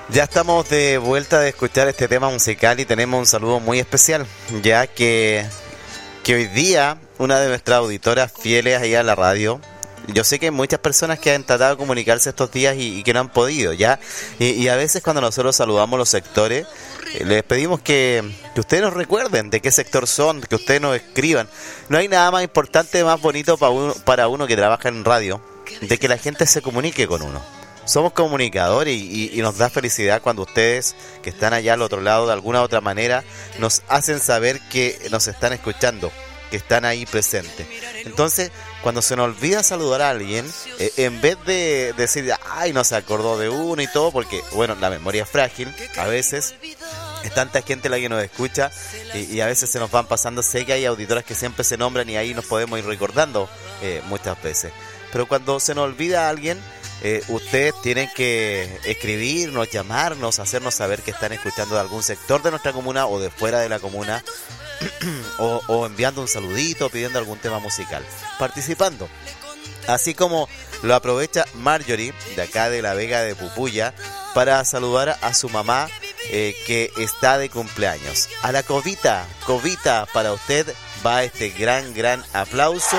Ya estamos de vuelta de escuchar este tema musical y tenemos un saludo muy especial, ya que hoy día una de nuestras auditoras fieles ahí a la radio, yo sé que hay muchas personas que han tratado de comunicarse estos días y que no han podido, ¿ya? Y a veces cuando nosotros saludamos los sectores, les pedimos que ustedes nos recuerden de qué sector son, que ustedes nos escriban. No hay nada más importante, más bonito para uno que trabaja en radio, de que la gente se comunique con uno. Somos comunicadores y nos da felicidad cuando ustedes que están allá al otro lado de alguna otra manera nos hacen saber que nos están escuchando, que están ahí presentes. Entonces, cuando se nos olvida saludar a alguien, en vez de decir, ay, no se acordó de uno y todo, porque, bueno, la memoria es frágil, a veces es tanta gente la que nos escucha y a veces se nos van pasando. Sé que hay auditoras que siempre se nombran y ahí nos podemos ir recordando muchas veces. Pero cuando se nos olvida a alguien, ustedes tienen que escribirnos, llamarnos, hacernos saber que están escuchando de algún sector de nuestra comuna o de fuera de la comuna o enviando un saludito, pidiendo algún tema musical, participando. Así como lo aprovecha Marjorie, de acá de la Vega de Pupuya, para saludar a su mamá que está de cumpleaños. A la Covita, para usted va este gran aplauso.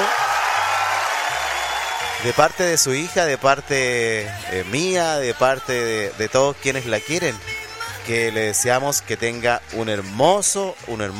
De parte de su hija, de parte mía, de parte de todos quienes la quieren, que le deseamos que tenga un hermoso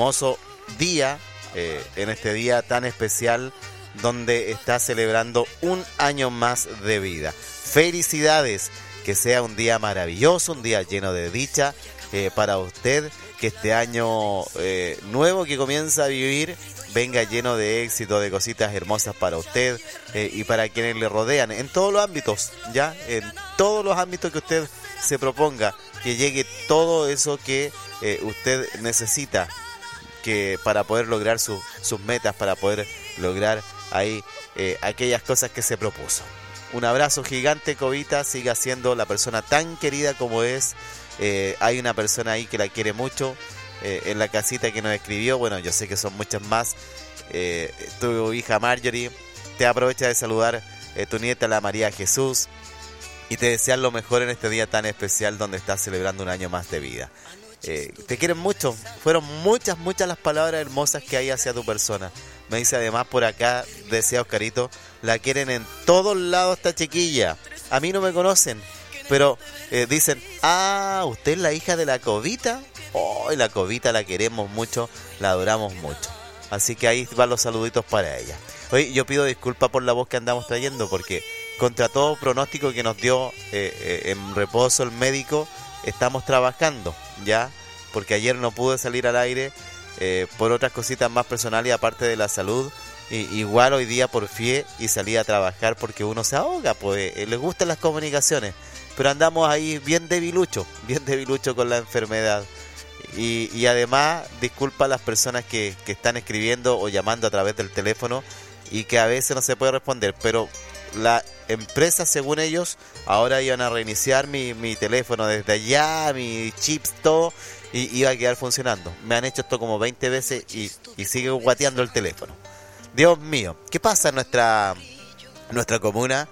día en este día tan especial donde está celebrando un año más de vida. Felicidades, que sea un día maravilloso, un día lleno de dicha para usted, que este año nuevo que comienza a vivir venga lleno de éxito, de cositas hermosas para usted y para quienes le rodean, en todos los ámbitos, ya, en todos los ámbitos que usted se proponga, que llegue todo eso que usted necesita que para poder lograr sus metas, para poder lograr ahí aquellas cosas que se propuso. Un abrazo gigante, Covita, siga siendo la persona tan querida como es. Hay una persona ahí que la quiere mucho, en la casita que nos escribió. Bueno, yo sé que son muchas más. Tu hija Marjorie te aprovecha de saludar, tu nieta la María Jesús, y te desean lo mejor en este día tan especial donde estás celebrando un año más de vida. Te quieren mucho. Fueron muchas las palabras hermosas que hay hacia tu persona. Me dice además por acá, decía Oscarito, la quieren en todos lados esta chiquilla. A mí no me conocen, pero dicen, usted es la hija de la Covita. La Covita la queremos mucho, la adoramos mucho. Así que ahí van los saluditos para ella. Oye, yo pido disculpas por la voz que andamos trayendo, porque contra todo pronóstico que nos dio en reposo el médico, estamos trabajando, ¿ya? Porque ayer no pude salir al aire por otras cositas más personales aparte de la salud. Igual hoy día porfié y salí a trabajar porque uno se ahoga, pues les gustan las comunicaciones, pero andamos ahí bien debilucho con la enfermedad. Y además, disculpa a las personas que están escribiendo o llamando a través del teléfono y que a veces no se puede responder, pero la empresa, según ellos, ahora iban a reiniciar mi teléfono desde allá, mi chips, todo, y iba a quedar funcionando. Me han hecho esto como 20 veces y sigue guateando el teléfono. Dios mío, ¿qué pasa en nuestra comuna?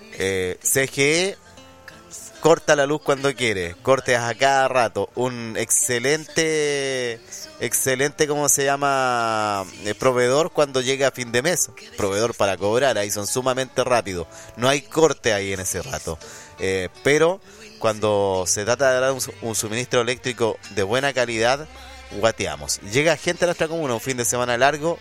CGE corta la luz cuando quiere, cortes a cada rato. Un excelente, ¿cómo se llama? Proveedor cuando llega a fin de mes. Proveedor para cobrar, ahí son sumamente rápidos. No hay corte ahí en ese rato. Pero cuando se trata de dar un suministro eléctrico de buena calidad, guateamos. Llega gente a nuestra comuna un fin de semana largo